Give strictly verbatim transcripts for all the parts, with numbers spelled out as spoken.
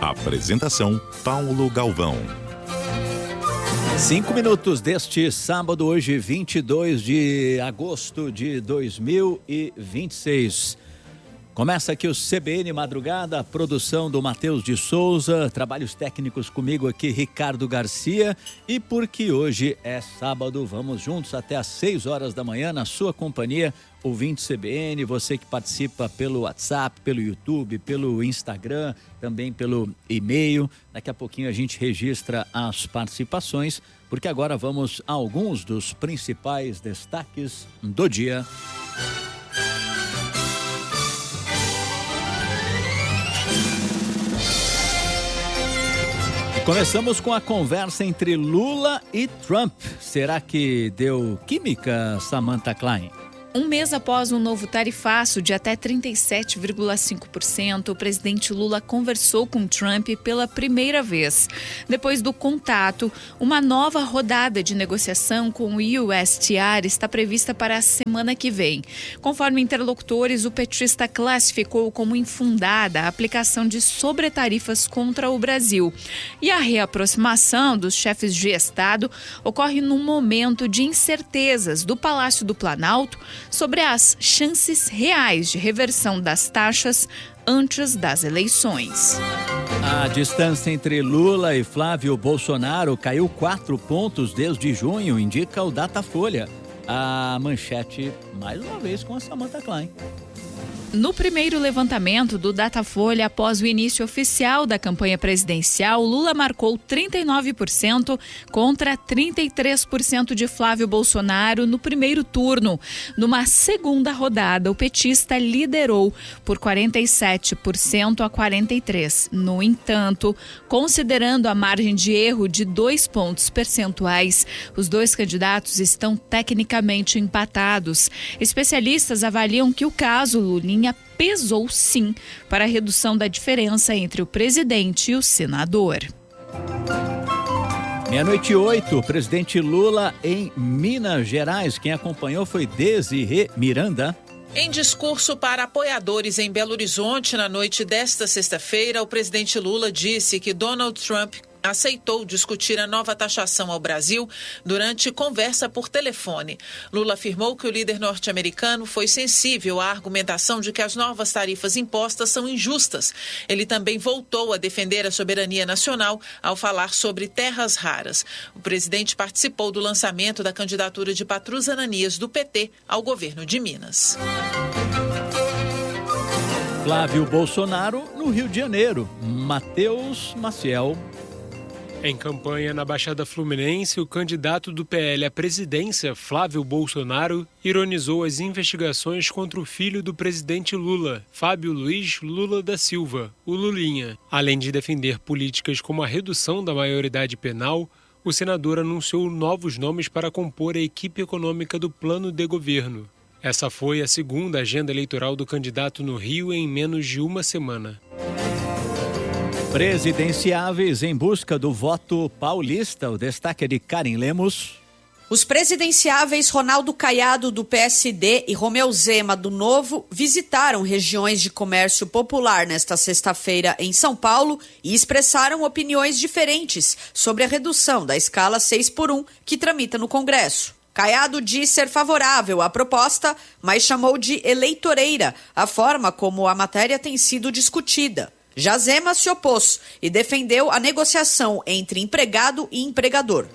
Apresentação Paulo Galvão. Cinco minutos deste sábado, hoje vinte e dois de agosto de dois mil e vinte e seis. Começa aqui o C B N Madrugada, a produção do Matheus de Souza, trabalhos técnicos comigo aqui, Ricardo Garcia. E porque hoje é sábado, vamos juntos até às seis horas da manhã na sua companhia, ouvinte C B N, você que participa pelo WhatsApp, pelo YouTube, pelo Instagram, também pelo e-mail. Daqui a pouquinho a gente registra as participações, porque agora vamos a alguns dos principais destaques do dia. Começamos com a conversa entre Lula e Trump. Será que deu química, Samantha Klein? Um mês após um novo tarifaço de até trinta e sete vírgula cinco por cento, o presidente Lula conversou com Trump pela primeira vez. Depois do contato, uma nova rodada de negociação com o U S T R está prevista para a semana que vem. Conforme interlocutores, o petista classificou como infundada a aplicação de sobretarifas contra o Brasil. E a reaproximação dos chefes de Estado ocorre num momento de incertezas do Palácio do Planalto sobre as chances reais de reversão das taxas antes das eleições. A distância entre Lula e Flávio Bolsonaro caiu quatro pontos desde junho, indica o Datafolha. A manchete, mais uma vez, com a Samantha Klein. No primeiro levantamento do Datafolha, após o início oficial da campanha presidencial, Lula marcou trinta e nove por cento contra trinta e três por cento de Flávio Bolsonaro no primeiro turno. Numa segunda rodada, o petista liderou por quarenta e sete por cento a quarenta e três por cento. No entanto, considerando a margem de erro de dois pontos percentuais, os dois candidatos estão tecnicamente empatados. Especialistas avaliam que o caso Lulinha pesou sim para a redução da diferença entre o presidente e o senador. Meia-noite e oito, presidente Lula em Minas Gerais. Quem acompanhou foi Desirê Miranda. Em discurso para apoiadores em Belo Horizonte na noite desta sexta-feira, o presidente Lula disse que Donald Trump aceitou discutir a nova taxação ao Brasil durante conversa por telefone. Lula afirmou que o líder norte-americano foi sensível à argumentação de que as novas tarifas impostas são injustas. Ele também voltou a defender a soberania nacional ao falar sobre terras raras. O presidente participou do lançamento da candidatura de Patrus Ananias do P T ao governo de Minas. Flávio Bolsonaro no Rio de Janeiro. Matheus Maciel. Em campanha na Baixada Fluminense, o candidato do P L à presidência, Flávio Bolsonaro, ironizou as investigações contra o filho do presidente Lula, Fábio Luiz Lula da Silva, o Lulinha. Além de defender políticas como a redução da maioridade penal, o senador anunciou novos nomes para compor a equipe econômica do plano de governo. Essa foi a segunda agenda eleitoral do candidato no Rio em menos de uma semana. Presidenciáveis em busca do voto paulista. O destaque é de Karen Lemos. Os presidenciáveis Ronaldo Caiado, do P S D, e Romeu Zema, do Novo, visitaram regiões de comércio popular nesta sexta-feira em São Paulo e expressaram opiniões diferentes sobre a redução da escala seis por um que tramita no Congresso. Caiado diz ser favorável à proposta, mas chamou de eleitoreira a forma como a matéria tem sido discutida. Já Zema se opôs e defendeu a negociação entre empregado e empregador.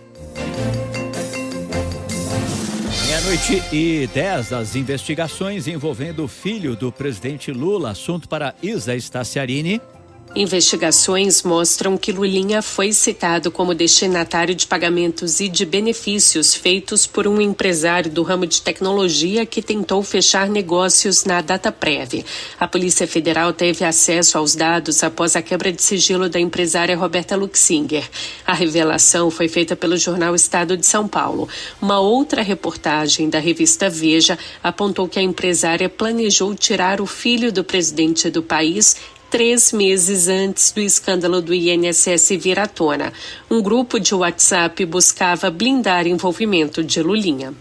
Meia-noite e dez, as investigações envolvendo o filho do presidente Lula. Assunto para Isa Staciarini. Investigações mostram que Lulinha foi citado como destinatário de pagamentos e de benefícios feitos por um empresário do ramo de tecnologia que tentou fechar negócios na Dataprev. A Polícia Federal teve acesso aos dados após a quebra de sigilo da empresária Roberta Luxinger. A revelação foi feita pelo jornal Estado de São Paulo. Uma outra reportagem da revista Veja apontou que a empresária planejou tirar o filho do presidente do país três meses antes do escândalo do I N S S vir à tona. Um grupo de WhatsApp buscava blindar envolvimento de Lulinha.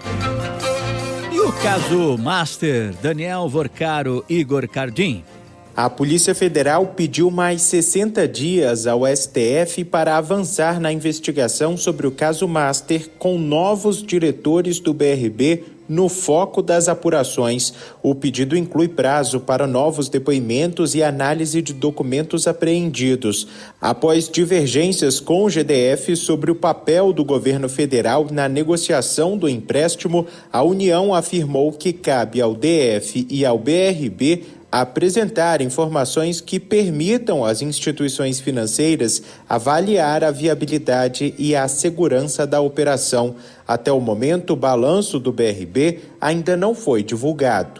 E o caso Master, Daniel Vorcaro, Igor Cardim? A Polícia Federal pediu mais sessenta dias ao S T F para avançar na investigação sobre o caso Master, com novos diretores do B R B no foco das apurações. O pedido inclui prazo para novos depoimentos e análise de documentos apreendidos. Após divergências com o G D F sobre o papel do governo federal na negociação do empréstimo, a União afirmou que cabe ao D F e ao B R B apresentar informações que permitam às instituições financeiras avaliar a viabilidade e a segurança da operação. Até o momento, o balanço do B R B ainda não foi divulgado.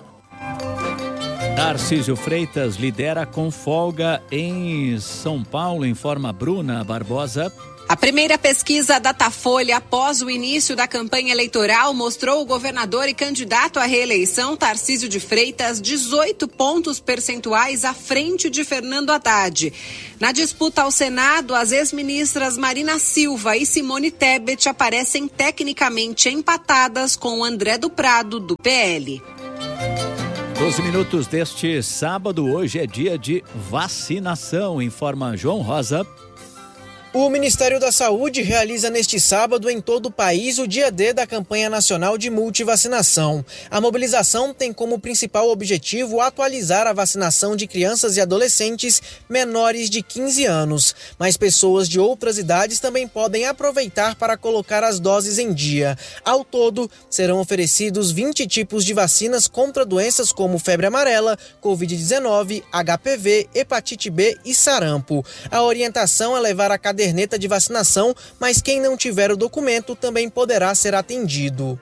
Tarcísio Freitas lidera com folga em São Paulo, informa Bruna Barbosa. A primeira pesquisa Datafolha após o início da campanha eleitoral mostrou o governador e candidato à reeleição Tarcísio de Freitas dezoito pontos percentuais à frente de Fernando Haddad. Na disputa ao Senado, as ex-ministras Marina Silva e Simone Tebet aparecem tecnicamente empatadas com André do Prado, do P L. doze minutos deste sábado, hoje é dia de vacinação, informa João Rosa. O Ministério da Saúde realiza neste sábado em todo o país o dia D da campanha nacional de multivacinação. A mobilização tem como principal objetivo atualizar a vacinação de crianças e adolescentes menores de quinze anos. Mas pessoas de outras idades também podem aproveitar para colocar as doses em dia. Ao todo, serão oferecidos vinte tipos de vacinas contra doenças como febre amarela, covid dezenove, H P V, hepatite B e sarampo. A orientação é levar a caderneta de vacinação, mas quem não tiver o documento também poderá ser atendido.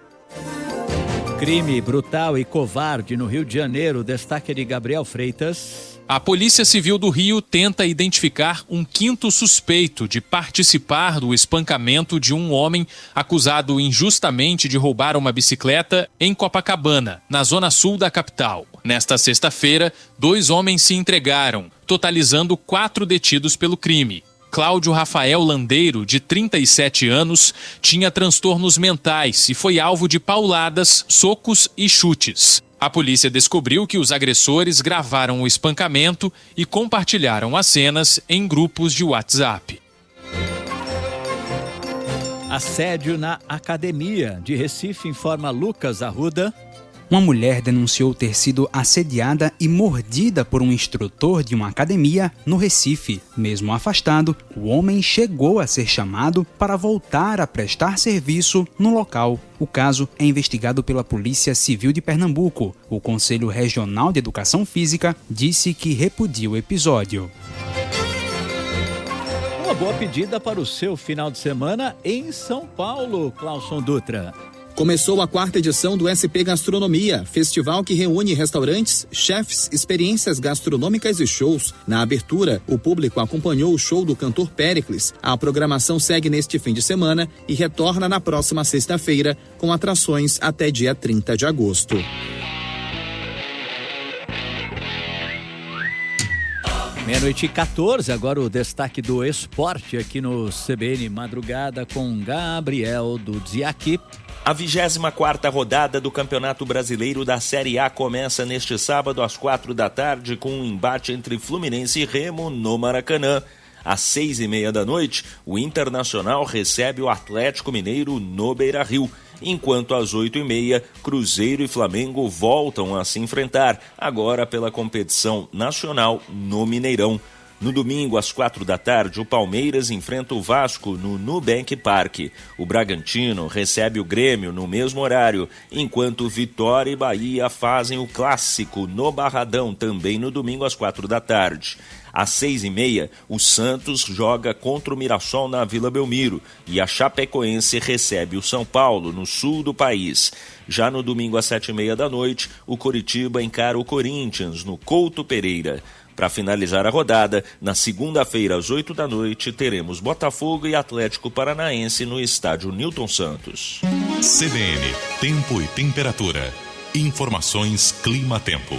Crime brutal e covarde no Rio de Janeiro, destaque de Gabriel Freitas. A Polícia Civil do Rio tenta identificar um quinto suspeito de participar do espancamento de um homem acusado injustamente de roubar uma bicicleta em Copacabana, na zona sul da capital. Nesta sexta-feira, dois homens se entregaram, totalizando quatro detidos pelo crime. Cláudio Rafael Landeiro, de trinta e sete anos, tinha transtornos mentais e foi alvo de pauladas, socos e chutes. A polícia descobriu que os agressores gravaram o espancamento e compartilharam as cenas em grupos de WhatsApp. Assédio na academia de Recife, informa Lucas Arruda. Uma mulher denunciou ter sido assediada e mordida por um instrutor de uma academia no Recife. Mesmo afastado, o homem chegou a ser chamado para voltar a prestar serviço no local. O caso é investigado pela Polícia Civil de Pernambuco. O Conselho Regional de Educação Física disse que repudia o episódio. Uma boa pedida para o seu final de semana em São Paulo, Clauson Dutra. Começou a quarta edição do S P Gastronomia, festival que reúne restaurantes, chefes, experiências gastronômicas e shows. Na abertura, o público acompanhou o show do cantor Péricles. A programação segue neste fim de semana e retorna na próxima sexta-feira, com atrações até dia trinta de agosto. Meia-noite e quatorze, agora o destaque do esporte aqui no C B N Madrugada com Gabriel Dudziaki. A vigésima quarta rodada do Campeonato Brasileiro da Série A começa neste sábado às quatro da tarde com um embate entre Fluminense e Remo no Maracanã. Às seis e meia da noite, o Internacional recebe o Atlético Mineiro no Beira-Rio, enquanto às oito e meia, Cruzeiro e Flamengo voltam a se enfrentar, agora pela competição nacional no Mineirão. No domingo, às quatro da tarde, o Palmeiras enfrenta o Vasco no Nubank Park. O Bragantino recebe o Grêmio no mesmo horário, enquanto Vitória e Bahia fazem o clássico no Barradão, também no domingo às quatro da tarde. Às seis e meia, o Santos joga contra o Mirassol na Vila Belmiro e a Chapecoense recebe o São Paulo, no sul do país. Já no domingo às sete e meia da noite, o Coritiba encara o Corinthians no Couto Pereira. Para finalizar a rodada, na segunda-feira às oito da noite, teremos Botafogo e Atlético Paranaense no estádio Newton Santos. C B N, tempo e temperatura. Informações Clima-Tempo.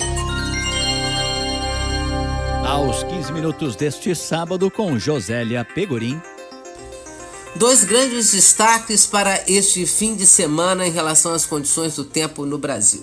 Aos quinze minutos deste sábado com Josélia Pegorim. Dois grandes destaques para este fim de semana em relação às condições do tempo no Brasil.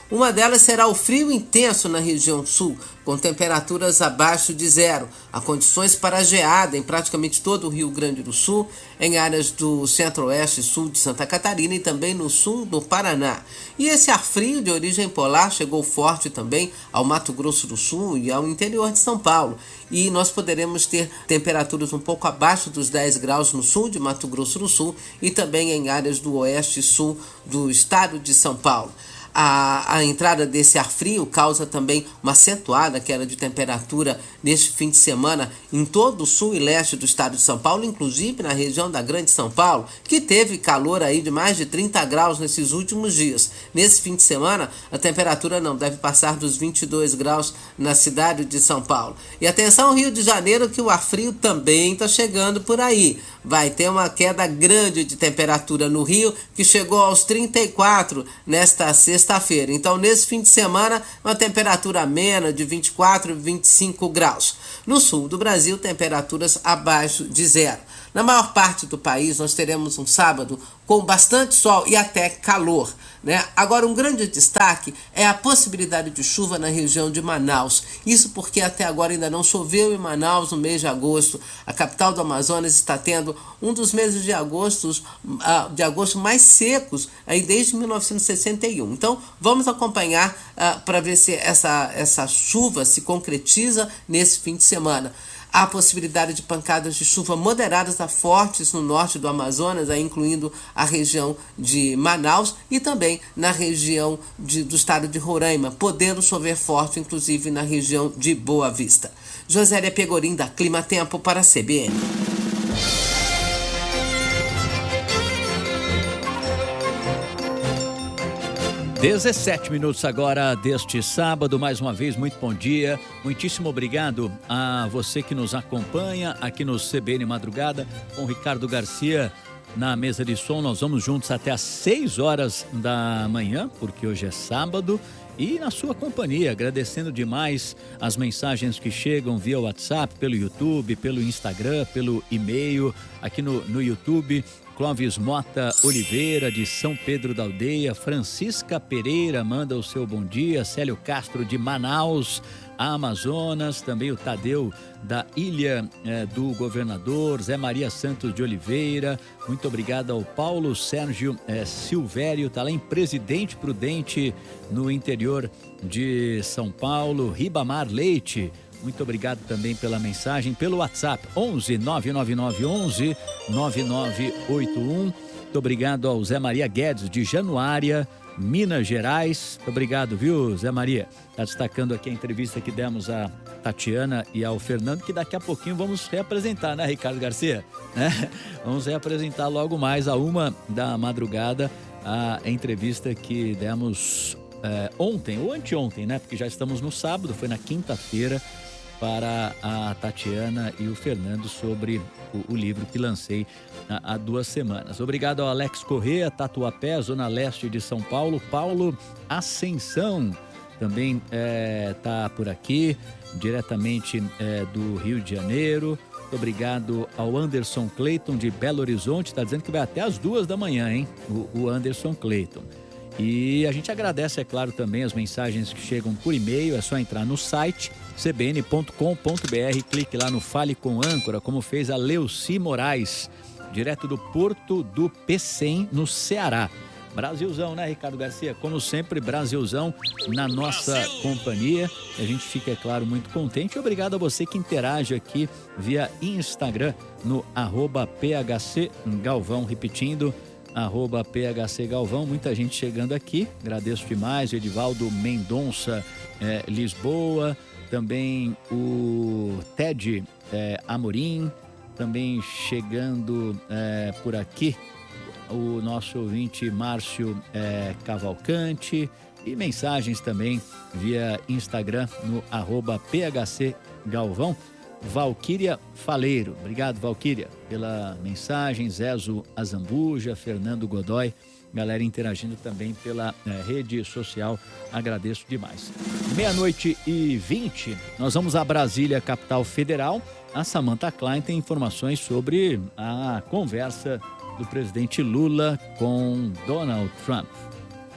Uma delas será o frio intenso na região sul, com temperaturas abaixo de zero. Há condições para geada em praticamente todo o Rio Grande do Sul, em áreas do centro-oeste e sul de Santa Catarina e também no sul do Paraná. E esse ar frio de origem polar chegou forte também ao Mato Grosso do Sul e ao interior de São Paulo. E nós poderemos ter temperaturas um pouco abaixo dos dez graus no sul de Mato Grosso do Sul e também em áreas do oeste e sul do estado de São Paulo. A, a entrada desse ar frio causa também uma acentuada queda de temperatura neste fim de semana em todo o sul e leste do estado de São Paulo, inclusive na região da Grande São Paulo, que teve calor aí de mais de trinta graus nesses últimos dias. Nesse fim de semana, a temperatura não deve passar dos vinte e dois graus na cidade de São Paulo. E atenção, Rio de Janeiro, que o ar frio também está chegando por aí. Vai ter uma queda grande de temperatura no Rio, que chegou aos trinta e quatro nesta sexta-feira. Então, nesse fim de semana, uma temperatura amena de vinte e quatro, vinte e cinco graus. No sul do Brasil, temperaturas abaixo de zero. Na maior parte do país, nós teremos um sábado com bastante sol e até calor, né? Agora, um grande destaque é a possibilidade de chuva na região de Manaus. Isso porque até agora ainda não choveu em Manaus no mês de agosto. A capital do Amazonas está tendo um dos meses de agosto, uh, de agosto mais secos aí desde mil novecentos e sessenta e um. Então, vamos acompanhar uh, para ver se essa, essa chuva se concretiza nesse fim de semana. Há possibilidade de pancadas de chuva moderadas a fortes no norte do Amazonas, aí incluindo a região de Manaus e também na região de, do estado de Roraima, podendo chover forte, inclusive na região de Boa Vista. Josélia Pegorim, da Clima Tempo, para a C B N. dezessete minutos agora deste sábado, mais uma vez, muito bom dia, muitíssimo obrigado a você que nos acompanha aqui no C B N Madrugada, com Ricardo Garcia na mesa de som. Nós vamos juntos até às seis horas da manhã, porque hoje é sábado, e na sua companhia, agradecendo demais as mensagens que chegam via WhatsApp, pelo YouTube, pelo Instagram, pelo e-mail, aqui no, no YouTube. Clóvis Mota Oliveira, de São Pedro da Aldeia. Francisca Pereira manda o seu bom dia. Célio Castro, de Manaus, Amazonas. Também o Tadeu, da Ilha eh, do Governador. Zé Maria Santos de Oliveira. Muito obrigado ao Paulo Sérgio eh, Silvério, está lá em Presidente Prudente, no interior de São Paulo. Ribamar Leite, muito obrigado também pela mensagem, pelo WhatsApp, onze nove nove nove onze nove nove oito um. Muito obrigado ao Zé Maria Guedes, de Januária, Minas Gerais. Muito obrigado, viu, Zé Maria? Está destacando aqui a entrevista que demos a Tatiana e ao Fernando, que daqui a pouquinho vamos reapresentar, né, Ricardo Garcia? Né? Vamos reapresentar logo mais a uma da madrugada a entrevista que demos é, ontem, ou anteontem, né? Porque já estamos no sábado, foi na quinta-feira, para a Tatiana e o Fernando sobre o, o livro que lancei há, há duas semanas. Obrigado ao Alex Corrêa, Tatuapé, Zona Leste de São Paulo. Paulo Ascensão também está é, por aqui, diretamente é, do Rio de Janeiro. Muito obrigado ao Anderson Cleiton, de Belo Horizonte, está dizendo que vai até as duas da manhã, hein? O, o Anderson Cleiton. E a gente agradece, é claro, também as mensagens que chegam por e-mail. É só entrar no site c b n ponto com ponto b r, clique lá no Fale com Âncora, como fez a Leuci Moraes, direto do Porto do Pecém, no Ceará. Brasilzão, né, Ricardo Garcia? Como sempre, Brasilzão na nossa Brasil. companhia. A gente fica, é claro, muito contente. E obrigado a você que interage aqui via Instagram, no arroba P H C Galvão, repetindo, arroba P H C Galvão. Muita gente chegando aqui, agradeço demais. Edivaldo Mendonça, é, Lisboa, também o Ted é, Amorim, também chegando é, por aqui o nosso ouvinte Márcio é, Cavalcante, e mensagens também via Instagram no arroba P H C Galvão. Valquíria Faleiro, obrigado, Valquíria, pela mensagem. Zezo Azambuja, Fernando Godoy, galera interagindo também pela é, rede social, agradeço demais. Meia-noite e vinte, nós vamos a Brasília, capital federal. A Samantha Klein tem informações sobre a conversa do presidente Lula com Donald Trump.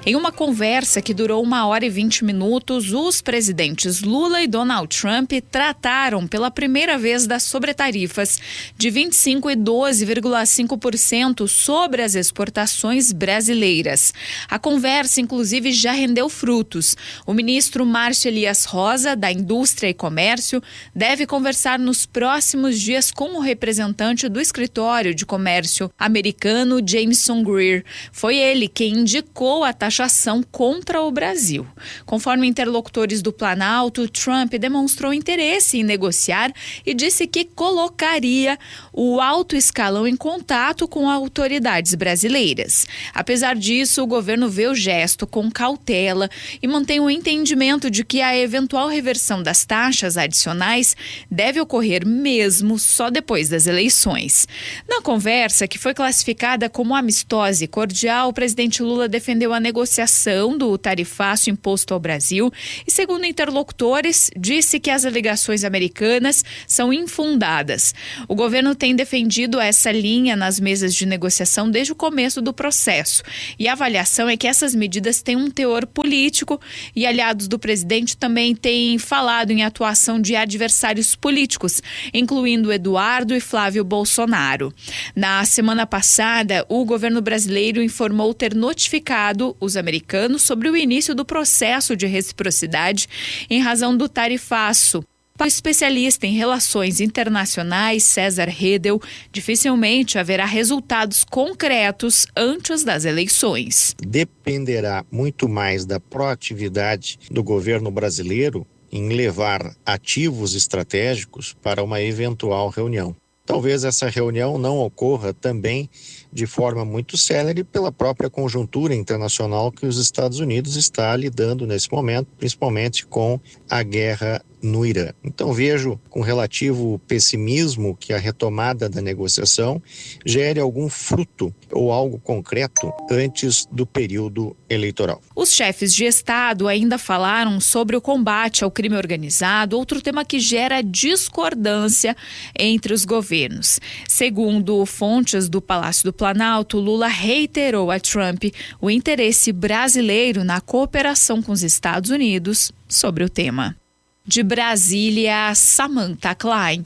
Em uma conversa que durou uma hora e vinte minutos, os presidentes Lula e Donald Trump trataram pela primeira vez das sobretarifas de vinte e cinco por cento e doze vírgula cinco por cento sobre as exportações brasileiras. A conversa, inclusive, já rendeu frutos. O ministro Márcio Elias Rosa, da Indústria e Comércio, deve conversar nos próximos dias com o representante do escritório de comércio americano, Jameson Greer. Foi ele quem indicou a taxação taxação contra o Brasil. Conforme interlocutores do Planalto, Trump demonstrou interesse em negociar e disse que colocaria o alto escalão em contato com autoridades brasileiras. Apesar disso, o governo vê o gesto com cautela e mantém o entendimento de que a eventual reversão das taxas adicionais deve ocorrer mesmo só depois das eleições. Na conversa, que foi classificada como amistosa e cordial, o presidente Lula defendeu a negociação negociação do tarifaço imposto ao Brasil e, segundo interlocutores, disse que as alegações americanas são infundadas. O governo tem defendido essa linha nas mesas de negociação desde o começo do processo e a avaliação é que essas medidas têm um teor político e aliados do presidente também têm falado em atuação de adversários políticos, incluindo Eduardo e Flávio Bolsonaro. Na semana passada, o governo brasileiro informou ter notificado os americanos sobre o início do processo de reciprocidade em razão do tarifaço. Para o especialista em relações internacionais, César Redel, dificilmente haverá resultados concretos antes das eleições. Dependerá muito mais da proatividade do governo brasileiro em levar ativos estratégicos para uma eventual reunião. Talvez essa reunião não ocorra também de forma muito célere pela própria conjuntura internacional que os Estados Unidos está lidando nesse momento, principalmente com a guerra no Irã. Então vejo com relativo pessimismo que a retomada da negociação gere algum fruto ou algo concreto antes do período eleitoral. Os chefes de Estado ainda falaram sobre o combate ao crime organizado, outro tema que gera discordância entre os governos. Segundo fontes do Palácio do Planalto, Lula reiterou a Trump o interesse brasileiro na cooperação com os Estados Unidos sobre o tema. De Brasília, Samantha Klein.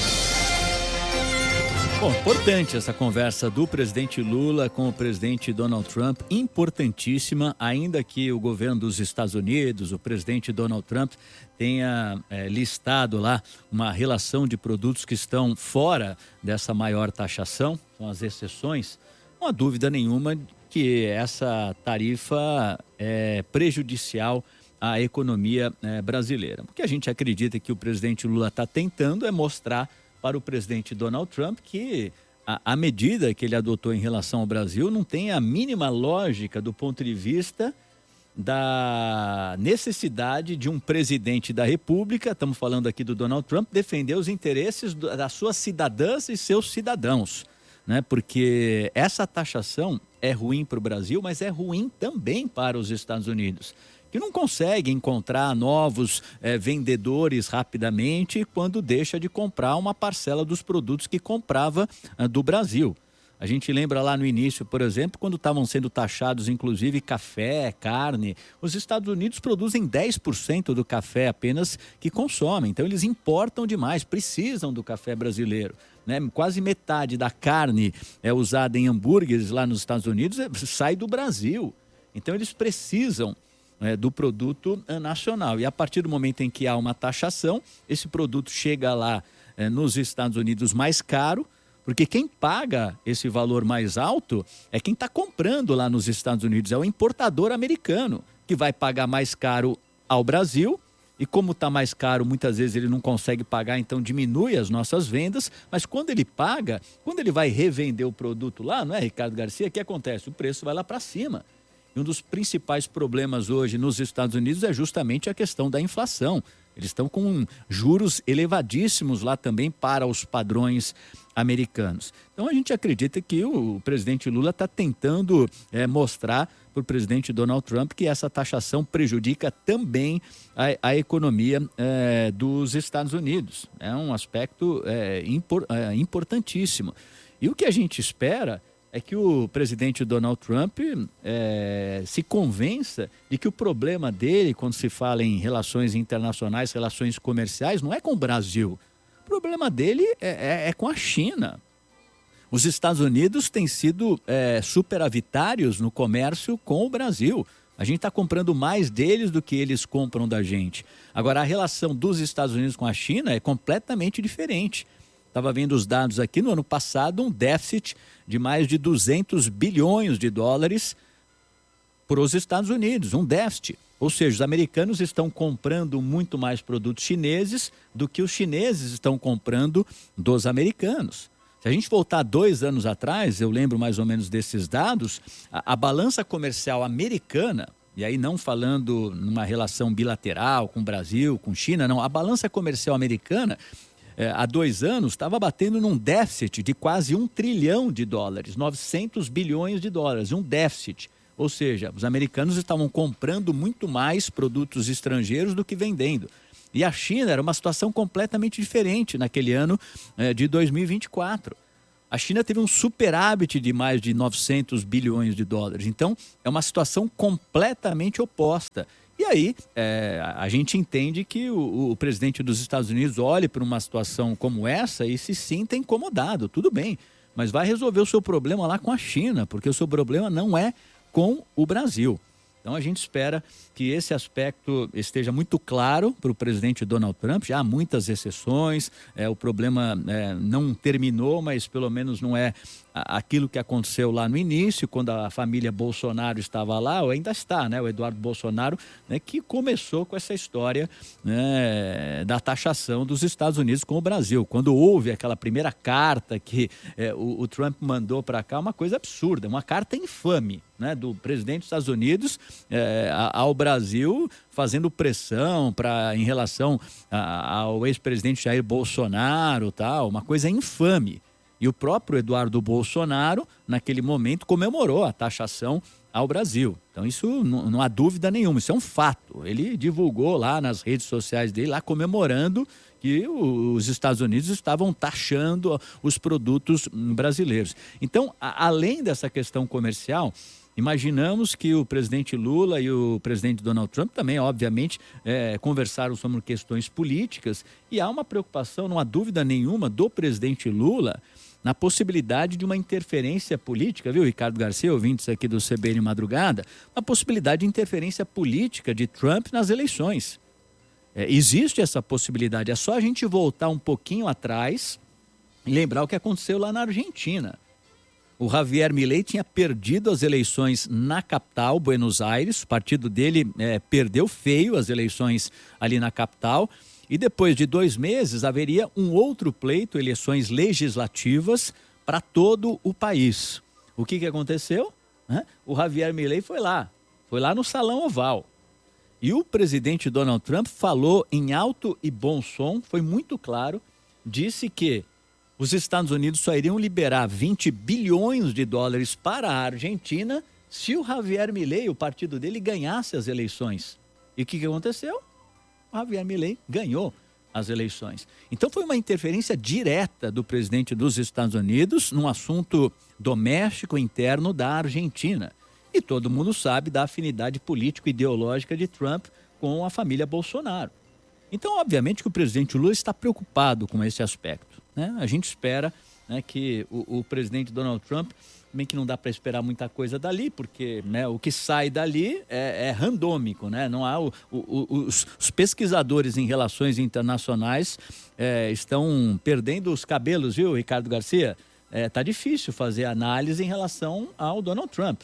Bom, importante essa conversa do presidente Lula com o presidente Donald Trump, importantíssima, ainda que o governo dos Estados Unidos, o presidente Donald Trump, tenha é, listado lá uma relação de produtos que estão fora dessa maior taxação, são as exceções. Não há dúvida nenhuma que essa tarifa é prejudicial à economia é, brasileira. O que a gente acredita que o presidente Lula está tentando é mostrar para o presidente Donald Trump que a, a medida que ele adotou em relação ao Brasil não tem a mínima lógica do ponto de vista da necessidade de um presidente da República, estamos falando aqui do Donald Trump, defender os interesses do, das suas cidadãs e seus cidadãos, né? Porque essa taxação é ruim para o Brasil, mas é ruim também para os Estados Unidos, que não consegue encontrar novos eh, vendedores rapidamente quando deixa de comprar uma parcela dos produtos que comprava ah, do Brasil. A gente lembra lá no início, por exemplo, quando estavam sendo taxados inclusive café, carne. Os Estados Unidos produzem dez por cento do café apenas que consomem, então eles importam demais, precisam do café brasileiro, né? Quase metade da carne é usada em hambúrgueres lá nos Estados Unidos é, sai do Brasil, então eles precisam É, do produto é, nacional. E a partir do momento em que há uma taxação, esse produto chega lá é, nos Estados Unidos mais caro, porque quem paga esse valor mais alto é quem está comprando lá nos Estados Unidos, é o importador americano, que vai pagar mais caro ao Brasil, e como está mais caro, muitas vezes ele não consegue pagar, então diminui as nossas vendas, mas quando ele paga, quando ele vai revender o produto lá, não é, Ricardo Garcia, o que acontece? O preço vai lá para cima. Um dos principais problemas hoje nos Estados Unidos é justamente a questão da inflação. Eles estão com juros elevadíssimos lá também para os padrões americanos. Então a gente acredita que o presidente Lula está tentando é, mostrar para o presidente Donald Trump que essa taxação prejudica também a, a economia é, dos Estados Unidos. É um aspecto é, impor, é, importantíssimo. E o que a gente espera é que o presidente Donald Trump é, se convença de que o problema dele, quando se fala em relações internacionais, relações comerciais, não é com o Brasil. O problema dele é, é, é com a China. Os Estados Unidos têm sido é, superavitários no comércio com o Brasil. A gente está comprando mais deles do que eles compram da gente. Agora, a relação dos Estados Unidos com a China é completamente diferente. Estava vendo os dados aqui, no ano passado, um déficit de mais de duzentos bilhões de dólares para os Estados Unidos, um déficit. Ou seja, os americanos estão comprando muito mais produtos chineses do que os chineses estão comprando dos americanos. Se a gente voltar dois anos atrás, eu lembro mais ou menos desses dados, a, a balança comercial americana, e aí não falando numa relação bilateral com o Brasil, com China, não, a balança comercial americana, eh, há dois anos, estava batendo num déficit de quase um trilhão de dólares, novecentos bilhões de dólares, um déficit. Ou seja, os americanos estavam comprando muito mais produtos estrangeiros do que vendendo. E a China era uma situação completamente diferente naquele ano eh, de dois mil e vinte e quatro. A China teve um superávit de mais de novecentos bilhões de dólares. Então, é uma situação completamente oposta. E aí, eh, a gente entende que o, o presidente dos Estados Unidos olhe para uma situação como essa e se sinta incomodado. Tudo bem, mas vai resolver o seu problema lá com a China, porque o seu problema não é com o Brasil. Então a gente espera que esse aspecto esteja muito claro para o presidente Donald Trump. Já há muitas exceções, é, o problema é, não terminou, mas pelo menos não é aquilo que aconteceu lá no início, quando a família Bolsonaro estava lá, ou ainda está, né, o Eduardo Bolsonaro, né, que começou com essa história, né, da taxação dos Estados Unidos com o Brasil. Quando houve aquela primeira carta que é, o, o Trump mandou para cá, uma coisa absurda, uma carta infame, né, do presidente dos Estados Unidos é, ao Brasil, fazendo pressão pra, em relação a, ao ex-presidente Jair Bolsonaro, tal, uma coisa infame. E o próprio Eduardo Bolsonaro, naquele momento, comemorou a taxação ao Brasil. Então isso não, não há dúvida nenhuma, isso é um fato. Ele divulgou lá nas redes sociais dele, lá comemorando que os Estados Unidos estavam taxando os produtos brasileiros. Então, a, além dessa questão comercial, imaginamos que o presidente Lula e o presidente Donald Trump também, obviamente, é, conversaram sobre questões políticas, e há uma preocupação, não há dúvida nenhuma, do presidente Lula na possibilidade de uma interferência política, viu, Ricardo Garcia, ouvintes aqui do C B N Madrugada, uma possibilidade de interferência política de Trump nas eleições. É, existe essa possibilidade, é só a gente voltar um pouquinho atrás e lembrar o que aconteceu lá na Argentina. O Javier Milei tinha perdido as eleições na capital, Buenos Aires. O partido dele é, perdeu feio as eleições ali na capital. E depois de dois meses haveria um outro pleito, eleições legislativas, para todo o país. O que, que aconteceu? O Javier Milei foi lá, foi lá no Salão Oval. E o presidente Donald Trump falou em alto e bom som, foi muito claro, disse que os Estados Unidos só iriam liberar vinte bilhões de dólares para a Argentina se o Javier Milei, o partido dele, ganhasse as eleições. E o que, que aconteceu? O Javier Milei ganhou as eleições. Então foi uma interferência direta do presidente dos Estados Unidos num assunto doméstico interno da Argentina. E todo mundo sabe da afinidade político-ideológica de Trump com a família Bolsonaro. Então, obviamente, que o presidente Lula está preocupado com esse aspecto, né? A gente espera, né, que o, o presidente Donald Trump, bem que não dá para esperar muita coisa dali, porque, né, o que sai dali é, é randômico, né? Não há o, o, os, os pesquisadores em relações internacionais é, estão perdendo os cabelos, viu, Ricardo Garcia? É, tá difícil fazer análise em relação ao Donald Trump,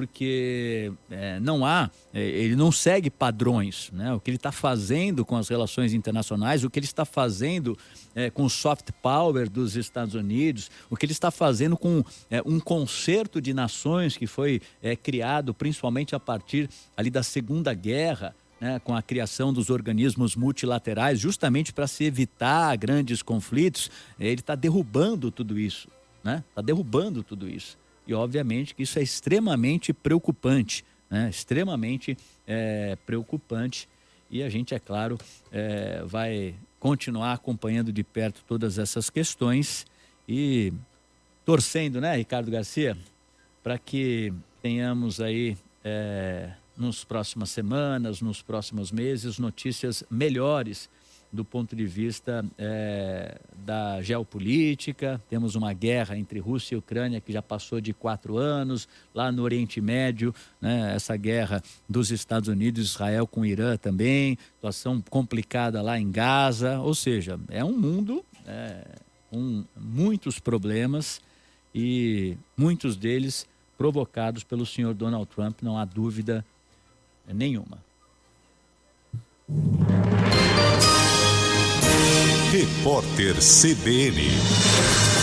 porque é, não há, é, ele não segue padrões, né? O que ele está fazendo com as relações internacionais, o que ele está fazendo é, com o soft power dos Estados Unidos, o que ele está fazendo com é, um concerto de nações que foi é, criado principalmente a partir ali da Segunda Guerra, né, com a criação dos organismos multilaterais, justamente para se evitar grandes conflitos. Ele está derrubando tudo isso, né? Está derrubando tudo isso. E, obviamente, que isso é extremamente preocupante, né? Extremamente é, preocupante. E a gente, é claro, é, vai continuar acompanhando de perto todas essas questões e torcendo, né, Ricardo Garcia, para que tenhamos aí é, nos próximas semanas, nos próximos meses, notícias melhores do ponto de vista é, da geopolítica. Temos uma guerra entre Rússia e Ucrânia que já passou de quatro anos, lá no Oriente Médio, né, essa guerra dos Estados Unidos e Israel com o Irã também, situação complicada lá em Gaza, ou seja, é um mundo é, com muitos problemas e muitos deles provocados pelo senhor Donald Trump, não há dúvida nenhuma. Repórter C B N.